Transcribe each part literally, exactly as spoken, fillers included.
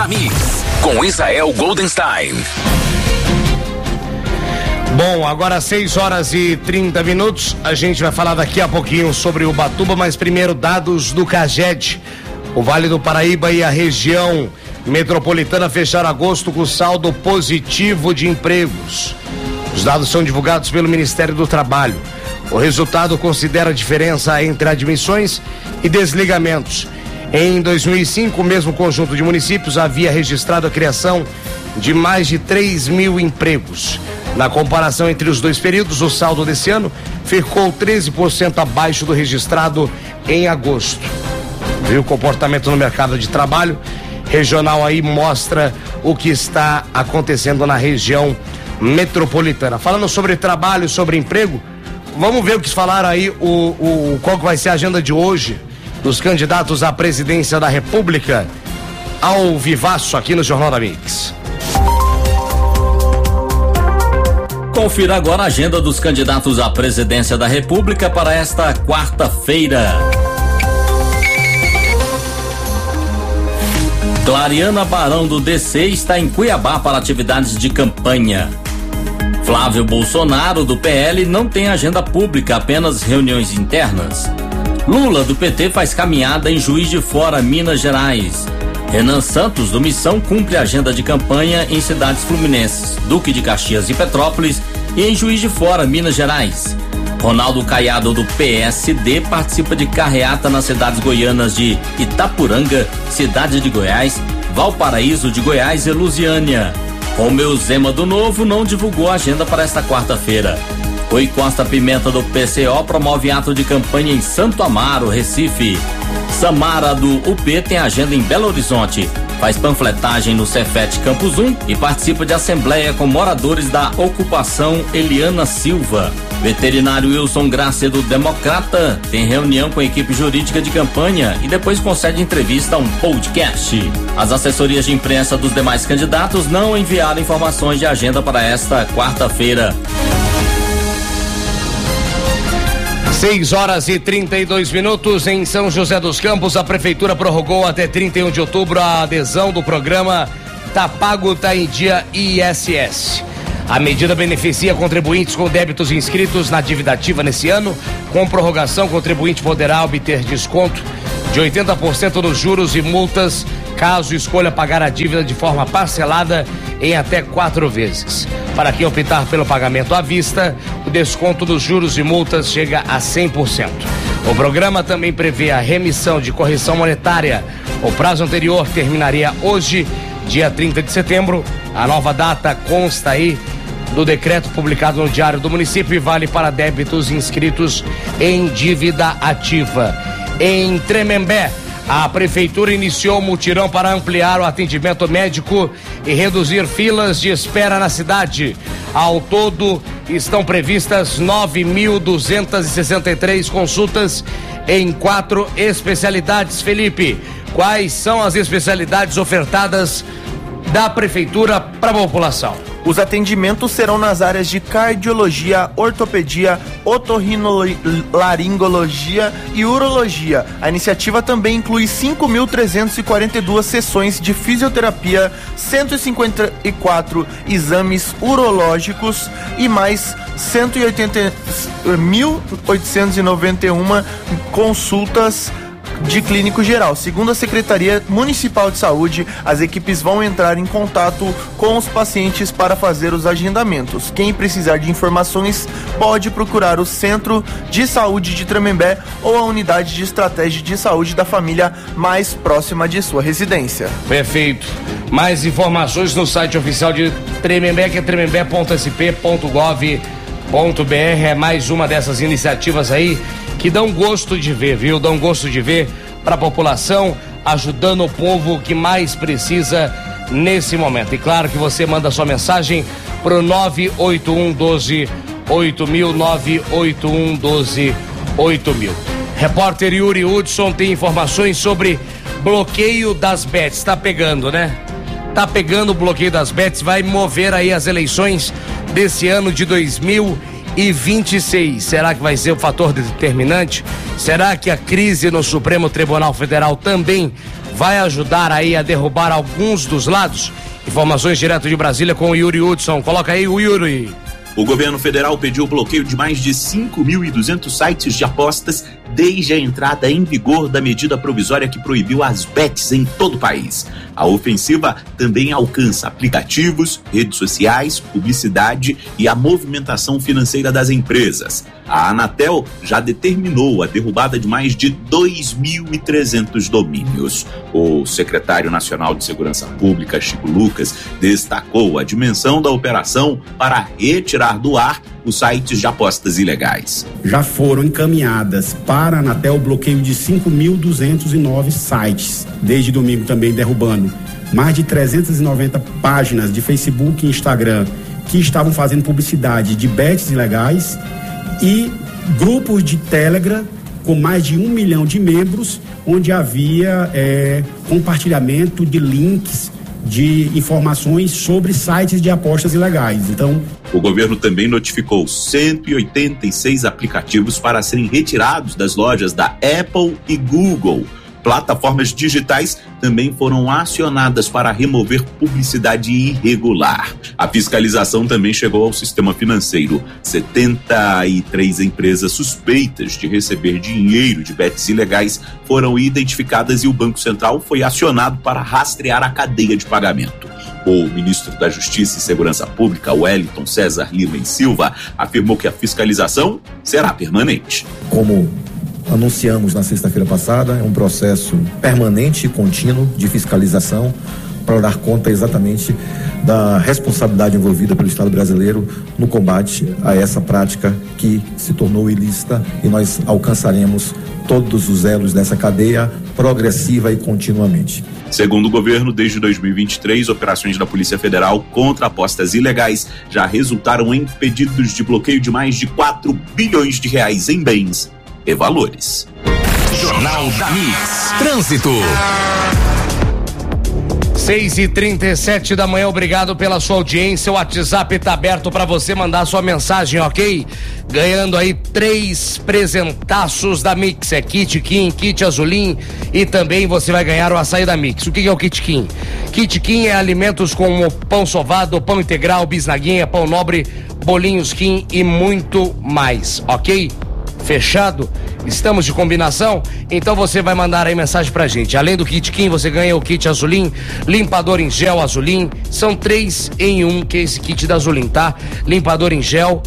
da Mix, com Israel Goldenstein. Bom, agora seis horas e trinta minutos, a gente vai falar daqui a pouquinho sobre Ubatuba, mas primeiro dados do CAGED. O Vale do Paraíba e a região metropolitana fecharam agosto com saldo positivo de empregos. Os dados são divulgados pelo Ministério do Trabalho. O resultado considera a diferença entre admissões e desligamentos. Em dois mil e cinco, o mesmo conjunto de municípios havia registrado a criação de mais de três mil empregos. Na comparação entre os dois períodos, o saldo desse ano ficou treze por cento abaixo do registrado em agosto. Viu o comportamento no mercado de trabalho regional aí mostra o que está acontecendo na região metropolitana. Falando sobre trabalho, sobre emprego, vamos ver o que falaram aí, o, o, qual que vai ser a agenda de hoje dos candidatos à presidência da República, ao vivaço aqui no Jornal da Mix. Confira agora a agenda dos candidatos à presidência da República para esta quarta-feira. Clariana Barão do D C está em Cuiabá para atividades de campanha. Flávio Bolsonaro do P L não tem agenda pública, apenas reuniões internas. Lula do P T faz caminhada em Juiz de Fora, Minas Gerais. Renan Santos do Missão cumpre agenda de campanha em cidades fluminenses, Duque de Caxias e Petrópolis, e em Juiz de Fora, Minas Gerais. Ronaldo Caiado do P S D participa de carreata nas cidades goianas de Itapuranga, Cidade de Goiás, Valparaíso de Goiás e Lusiânia. Romeu Zema do Novo não divulgou a agenda para esta quarta-feira. Rui Costa Pimenta do P C O promove ato de campanha em Santo Amaro, Recife. Samara do U P tem agenda em Belo Horizonte, faz panfletagem no Cefet Campus um e participa de assembleia com moradores da ocupação Eliana Silva. Veterinário Wilson Graça do Democrata tem reunião com a equipe jurídica de campanha e depois concede entrevista a um podcast. As assessorias de imprensa dos demais candidatos não enviaram informações de agenda para esta quarta-feira. seis horas e trinta e dois minutos em São José dos Campos. A prefeitura prorrogou até trinta e um de outubro a adesão do programa Tá Pago, Tá em Dia I S S. A medida beneficia contribuintes com débitos inscritos na dívida ativa nesse ano. Com prorrogação, o contribuinte poderá obter desconto de oitenta por cento nos juros e multas, caso escolha pagar a dívida de forma parcelada em até quatro vezes. Para quem optar pelo pagamento à vista, o desconto dos juros e multas chega a cem por cento. O programa também prevê a remissão de correção monetária. O prazo anterior terminaria hoje, dia trinta de setembro. A nova data consta aí do decreto publicado no Diário do Município e vale para débitos inscritos em dívida ativa. Em Tremembé, a prefeitura iniciou um mutirão para ampliar o atendimento médico e reduzir filas de espera na cidade. Ao todo, estão previstas nove mil duzentas e sessenta e três consultas em quatro especialidades. Felipe, quais são as especialidades ofertadas da prefeitura para a população? Os atendimentos serão nas áreas de cardiologia, ortopedia, otorrinolaringologia e urologia. A iniciativa também inclui cinco mil trezentas e quarenta e duas sessões de fisioterapia, cento e cinquenta e quatro exames urológicos e mais cento e oitenta mil oitocentas e noventa e uma consultas de clínico geral. Segundo a Secretaria Municipal de Saúde, as equipes vão entrar em contato com os pacientes para fazer os agendamentos. Quem precisar de informações pode procurar o Centro de Saúde de Tremembé ou a Unidade de Estratégia de Saúde da Família mais próxima de sua residência. Perfeito. Mais informações no site oficial de Tremembé, que é tremembé ponto s p ponto gov ponto b r. É mais uma dessas iniciativas aí que dão gosto de ver, viu? Dão gosto de ver para a população, ajudando o povo que mais precisa nesse momento. E claro que você manda sua mensagem pro nove oito um doze oito mil, nove oito um doze oito mil. Repórter Yuri Hudson tem informações sobre bloqueio das bets. Tá pegando, né? Tá pegando o bloqueio das bets, vai mover aí as eleições desse ano de dois mil e vinte e seis. Será que vai ser o fator determinante? Será que a crise no Supremo Tribunal Federal também vai ajudar aí a derrubar alguns dos lados? Informações direto de Brasília com o Yuri Hudson. Coloca aí o Yuri. O governo federal pediu o bloqueio de mais de cinco mil e duzentos sites de apostas desde a entrada em vigor da medida provisória que proibiu as bets em todo o país. A ofensiva também alcança aplicativos, redes sociais, publicidade e a movimentação financeira das empresas. A Anatel já determinou a derrubada de mais de dois mil e trezentos domínios. O secretário nacional de Segurança Pública, Chico Lucas, destacou a dimensão da operação para retirar do ar os sites de apostas ilegais. Já foram encaminhadas para a Anatel o bloqueio de cinco mil duzentos e nove sites, desde domingo também derrubando mais de trezentas e noventa páginas de Facebook e Instagram que estavam fazendo publicidade de bets ilegais e grupos de Telegram com mais de um milhão de membros, onde havia é, compartilhamento de links de informações sobre sites de apostas ilegais. Então, o governo também notificou cento e oitenta e seis aplicativos para serem retirados das lojas da Apple e Google. Plataformas digitais também foram acionadas para remover publicidade irregular. A fiscalização também chegou ao sistema financeiro. setenta e três empresas suspeitas de receber dinheiro de bets ilegais foram identificadas e o Banco Central foi acionado para rastrear a cadeia de pagamento. O ministro da Justiça e Segurança Pública, Wellington César Lima e Silva, afirmou que a fiscalização será permanente. Como anunciamos na sexta-feira passada, é um processo permanente e contínuo de fiscalização para dar conta exatamente da responsabilidade envolvida pelo Estado brasileiro no combate a essa prática que se tornou ilícita, e nós alcançaremos todos os elos dessa cadeia progressiva e continuamente. Segundo o governo, desde dois mil e vinte e três, operações da Polícia Federal contra apostas ilegais já resultaram em pedidos de bloqueio de mais de quatro bilhões de reais em bens e valores. Jornal da Mix. Trânsito. seis e trinta e sete da manhã, obrigado pela sua audiência. O WhatsApp tá aberto para você mandar sua mensagem, ok? Ganhando aí três presentaços da Mix, é Kit Kim, Kit Azulim, e também você vai ganhar o açaí da Mix. O que é o Kit Kim? Kit Kim é alimentos como pão sovado, pão integral, bisnaguinha, pão nobre, bolinhos Kim e muito mais, ok? Fechado? Estamos de combinação? Então você vai mandar aí mensagem pra gente. Além do Kit Kim, você ganha o Kit Azulim, limpador em gel Azulim. São três em um, que é esse kit da Azulim, tá? Limpador em gel,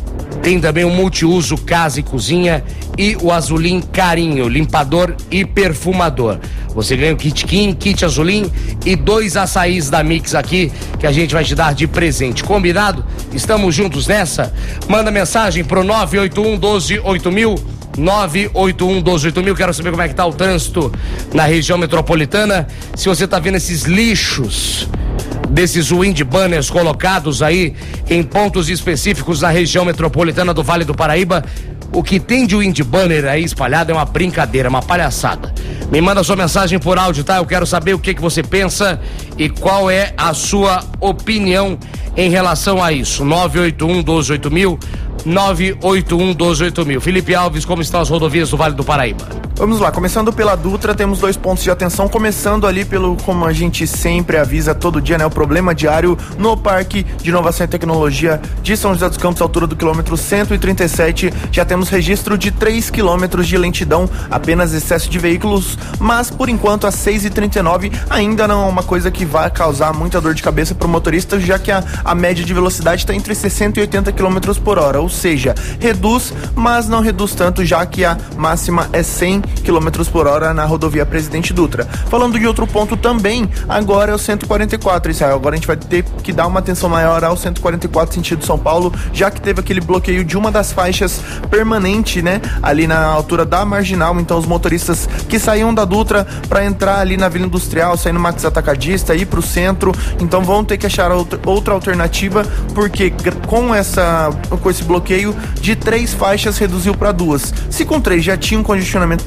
tem também o multiuso casa e cozinha e o Azulim Carinho, limpador e perfumador. Você ganha o Kit Kim, Kit Azulim e dois açaís da Mix aqui, que a gente vai te dar de presente. Combinado? Estamos juntos nessa? Manda mensagem pro nove oito um, doze, oito mil, nove oito um, doze, oito mil. Quero saber como é que tá o trânsito na região metropolitana. Se você tá vendo esses lixos, desses wind banners colocados aí em pontos específicos na região metropolitana do Vale do Paraíba, o que tem de wind banner aí espalhado é uma brincadeira, uma palhaçada. Me manda sua mensagem por áudio, tá? Eu quero saber o que que você pensa e qual é a sua opinião em relação a isso. nove oito um, doze, oito mil, nove oito um, doze, oito mil. Felipe Alves, como estão as rodovias do Vale do Paraíba? Vamos lá, começando pela Dutra, temos dois pontos de atenção, começando ali pelo, como a gente sempre avisa todo dia, né, o problema diário no Parque de Inovação e Tecnologia de São José dos Campos, altura do quilômetro cento e trinta e sete, já temos registro de três quilômetros de lentidão, apenas excesso de veículos, mas por enquanto às seis e trinta e nove ainda não é uma coisa que vai causar muita dor de cabeça para o motorista, já que a, a média de velocidade está entre sessenta e oitenta quilômetros por hora, ou seja, reduz, mas não reduz tanto, já que a máxima é cem quilômetros por hora na rodovia Presidente Dutra. Falando de outro ponto também, agora é o cento e quarenta e quatro, Israel. Agora a gente vai ter que dar uma atenção maior ao cento e quarenta e quatro sentido São Paulo, já que teve aquele bloqueio de uma das faixas permanente, né, ali na altura da Marginal. Então os motoristas que saíam da Dutra para entrar ali na Vila Industrial, sair no Max Atacadista, ir para o centro, então vão ter que achar outra, outra alternativa, porque com essa com esse bloqueio de três faixas reduziu para duas. Se com três já tinha um congestionamento pesado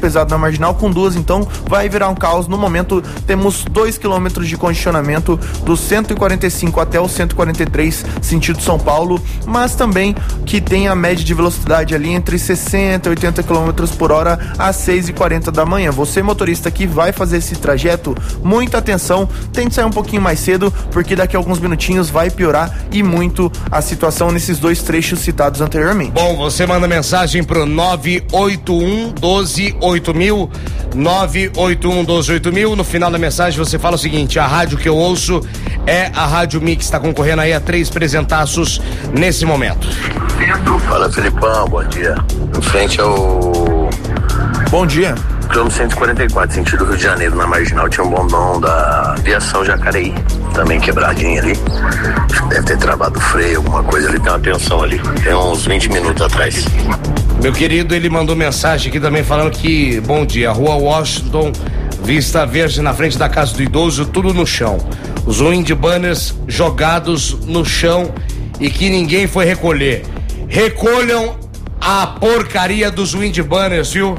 pesado na Marginal, com duas então vai virar um caos. No momento temos dois quilômetros de congestionamento do cento e quarenta e cinco até o cento e quarenta e três sentido São Paulo, mas também que tem a média de velocidade ali entre sessenta e oitenta quilômetros por hora às seis e quarenta da manhã. Você, motorista que vai fazer esse trajeto, muita atenção, tente sair um pouquinho mais cedo, porque daqui a alguns minutinhos vai piorar e muito a situação nesses dois trechos citados anteriormente. Bom, você manda mensagem pro nove oito um doze oito mil, nove oito um doze oito mil. No final da mensagem você fala o seguinte: a rádio que eu ouço é a Rádio Mix, está concorrendo aí a três presentaços nesse momento. Fala, Felipão, bom dia. Em frente ao... Bom dia. quilômetro cento e quarenta e quatro, sentido Rio de Janeiro, na Marginal, tinha um bondão da Aviação Jacareí, também quebradinho ali. Deve ter travado o freio, alguma coisa ali, tem uma tensão ali. Tem uns vinte minutos atrás. Meu querido, ele mandou mensagem aqui também falando que, bom dia, Rua Washington, Vista Verde, na frente da casa do idoso, tudo no chão. Os wind banners jogados no chão e que ninguém foi recolher. Recolham a porcaria dos wind banners, viu?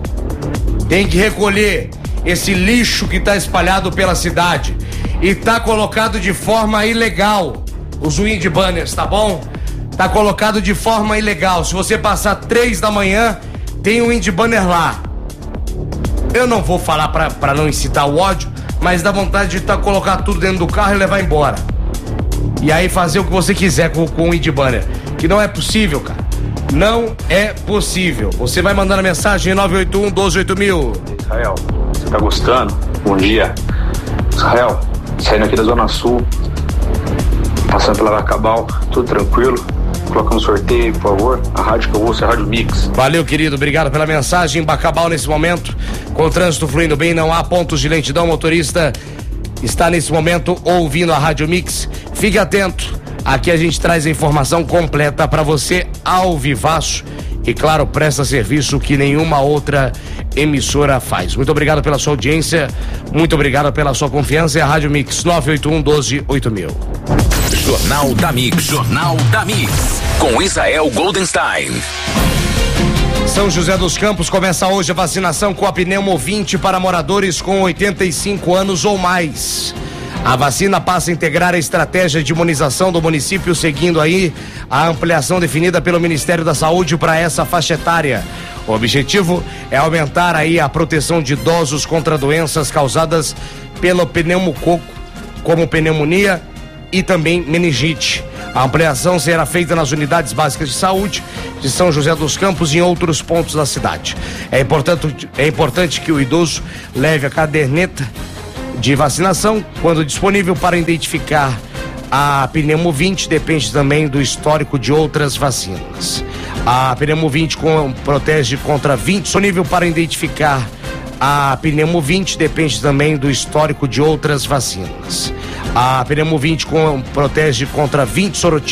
Tem que recolher esse lixo que tá espalhado pela cidade e tá colocado de forma ilegal. Os wind banners, tá bom? Tá colocado de forma ilegal. Se você passar três da manhã, tem um wind banner lá. Eu não vou falar pra, pra não incitar o ódio, mas dá vontade de tá, colocar tudo dentro do carro e levar embora. E aí fazer o que você quiser com, com o wind banner. Que não é possível, cara. Não é possível. Você vai mandando a mensagem nove oito um doze oito mil. Israel, você tá gostando? Bom dia. Israel, saindo aqui da Zona Sul, passando pela Bacabal, tudo tranquilo. Coloca no sorteio, por favor. A rádio que eu ouço é a Rádio Mix. Valeu, querido. Obrigado pela mensagem. Bacabal nesse momento, com o trânsito fluindo bem, não há pontos de lentidão. O motorista está nesse momento ouvindo a Rádio Mix. Fique atento. Aqui a gente traz a informação completa para você ao vivaço e, claro, presta serviço que nenhuma outra emissora faz. Muito obrigado pela sua audiência, muito obrigado pela sua confiança. É a Rádio Mix nove oito um doze oito mil. Jornal da Mix, Jornal da Mix, com Israel Goldenstein. São José dos Campos começa hoje a vacinação com a Pneumo vinte para moradores com oitenta e cinco anos ou mais. A vacina passa a integrar a estratégia de imunização do município, seguindo aí a ampliação definida pelo Ministério da Saúde para essa faixa etária. O objetivo é aumentar aí a proteção de idosos contra doenças causadas pelo pneumococo, como pneumonia e também meningite. A ampliação será feita nas unidades básicas de saúde de São José dos Campos e em outros pontos da cidade. É importante, é importante que o idoso leve a caderneta de vacinação quando disponível para identificar a Pneumo vinte, depende também do histórico de outras vacinas. A Pneumo vinte com, protege contra vinte, disponível para identificar a Pneumo vinte, depende também do histórico de outras vacinas. A Pneumo vinte com, protege contra vinte sorotipos